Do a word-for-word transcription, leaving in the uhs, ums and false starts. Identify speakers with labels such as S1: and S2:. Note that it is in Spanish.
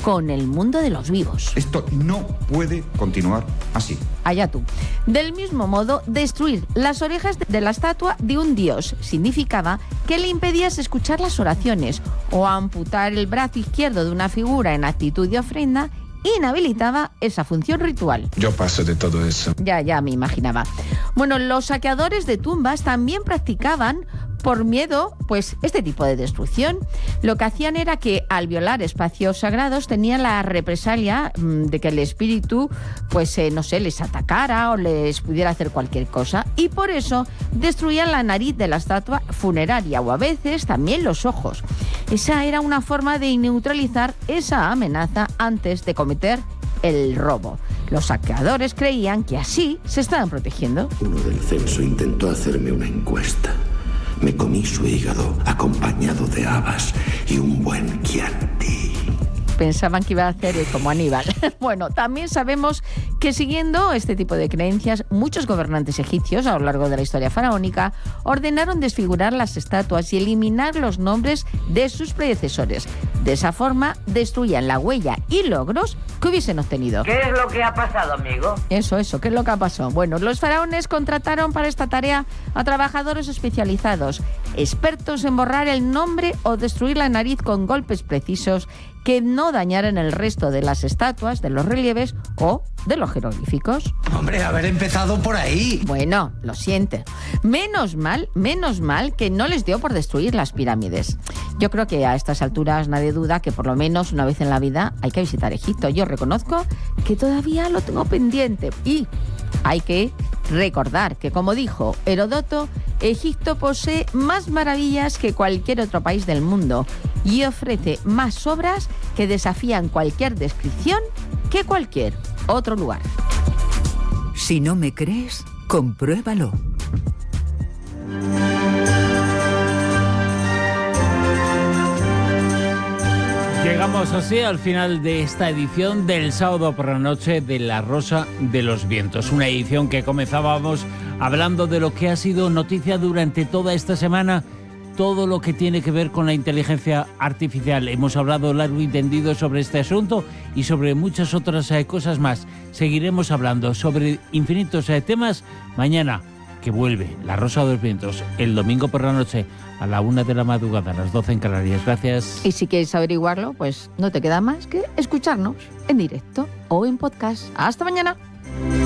S1: con el mundo de los vivos.
S2: Esto no puede continuar así.
S1: Allá tú. Del mismo modo, destruir las orejas de la estatua de un dios significaba que le impedías escuchar las oraciones, o amputar el brazo izquierdo de una figura en actitud de ofrenda inhabilitaba esa función ritual.
S3: Yo paso de todo eso.
S1: Ya, ya me imaginaba. Bueno, los saqueadores de tumbas también practicaban por miedo, pues, este tipo de destrucción. Lo que hacían era que al violar espacios sagrados tenían la represalia mmm, de que el espíritu, pues, eh, no sé, les atacara o les pudiera hacer cualquier cosa, y por eso destruían la nariz de la estatua funeraria o a veces también los ojos. Esa era una forma de neutralizar esa amenaza antes de cometer el robo. Los saqueadores creían que así se estaban protegiendo.
S4: Uno del censo intentó hacerme una encuesta. Me comí su hígado acompañado de habas y un buen Chianti.
S1: Pensaban que iba a hacer como Aníbal. Bueno, también sabemos que siguiendo este tipo de creencias, muchos gobernantes egipcios a lo largo de la historia faraónica ordenaron desfigurar las estatuas y eliminar los nombres de sus predecesores. De esa forma, destruían la huella y logros que hubiesen obtenido.
S5: ¿Qué es lo que ha pasado, amigo?
S1: Eso, eso, ¿qué es lo que ha pasado? Bueno, los faraones contrataron para esta tarea a trabajadores especializados, expertos en borrar el nombre o destruir la nariz con golpes precisos que no dañaran el resto de las estatuas, de los relieves o de los jeroglíficos.
S6: Hombre, haber empezado por ahí.
S1: Bueno, lo siento. Menos mal, menos mal que no les dio por destruir las pirámides. Yo creo que a estas alturas nadie duda que por lo menos una vez en la vida hay que visitar Egipto. Yo reconozco que todavía lo tengo pendiente y hay que recordar que, como dijo Heródoto, Egipto posee más maravillas que cualquier otro país del mundo y ofrece más obras que desafían cualquier descripción que cualquier otro lugar.
S7: Si no me crees, compruébalo.
S8: Llegamos así al final de esta edición del sábado por la noche de La Rosa de los Vientos. Una edición que comenzábamos hablando de lo que ha sido noticia durante toda esta semana, todo lo que tiene que ver con la inteligencia artificial. Hemos hablado largo y tendido sobre este asunto y sobre muchas otras eh, cosas más. Seguiremos hablando sobre infinitos eh, temas mañana, que vuelve La Rosa de los Vientos el domingo por la noche a la una de la madrugada, a las doce en Canarias. Gracias.
S1: Y si quieres averiguarlo, pues no te queda más que escucharnos en directo o en podcast. ¡Hasta mañana!